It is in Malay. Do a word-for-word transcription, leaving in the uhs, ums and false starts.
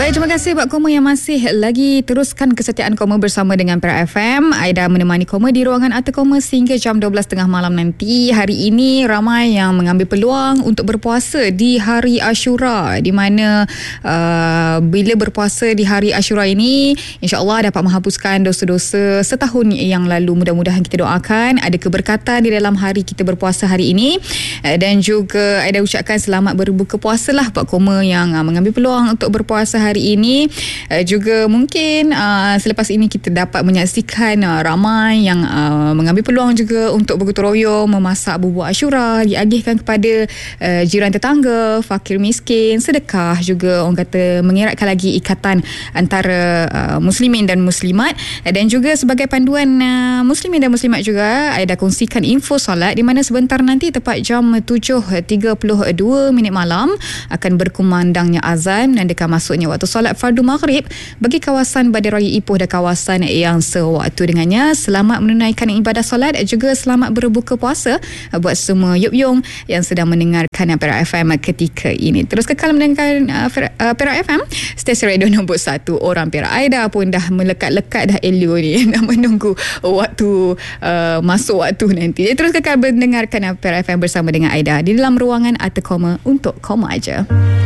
Baik, terima kasih buat Koma yang masih lagi teruskan kesetiaan Koma bersama dengan Perak F M. Aida menemani Koma di ruangan Arti Koma sehingga jam dua belas tiga puluh malam nanti. Hari ini ramai yang mengambil peluang untuk berpuasa di hari Ashura, di mana uh, bila berpuasa di hari Ashura ini, insya-Allah dapat menghapuskan dosa-dosa setahun yang lalu. Mudah-mudahan kita doakan ada keberkatan di dalam hari kita berpuasa hari ini. Uh, dan juga Aida ucapkan selamat berbuka puasa lah buat Koma yang uh, mengambil peluang untuk berpuasa hari ini. Uh, juga mungkin uh, selepas ini kita dapat menyaksikan uh, ramai yang uh, mengambil peluang juga untuk bergotong royong memasak bubur Ashura, diagihkan kepada uh, jiran tetangga, fakir miskin, sedekah juga, orang kata mengeratkan lagi ikatan antara uh, muslimin dan muslimat. Uh, dan juga sebagai panduan uh, muslimin dan muslimat juga, Aida kongsikan info solat di mana sebentar nanti tepat jam tujuh tiga puluh dua minit malam akan berkumandangnya azan dan dekat masuknya waktu solat fardu maghrib bagi kawasan Badai Raya Ipoh dan kawasan yang sewaktu dengannya. Selamat menunaikan ibadah solat, juga selamat berbuka puasa buat semua Yub-Yung yang sedang mendengarkan Perak F M ketika ini. Terus kekal mendengarkan uh, Perak F M, stesen radio nombor satu orang Perak. Aida pun dah melekat-lekat dah elok ni, dah menunggu waktu uh, masuk waktu nanti. Terus kekal mendengarkan Perak F M bersama dengan Aida di dalam ruangan Arti Koma untuk Koma aja.